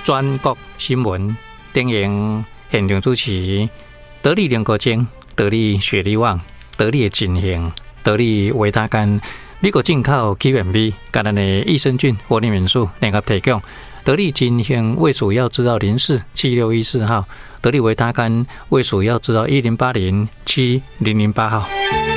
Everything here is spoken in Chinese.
全国新闻电影现场主持，得力联合精，得力雪力旺，得力的进行，得力维他干，美国进口 QMB， 甲咱的益生菌活力元素联合提供。得力金星胃鼠药知道047614号，得力维他干胃鼠药知道10807008号。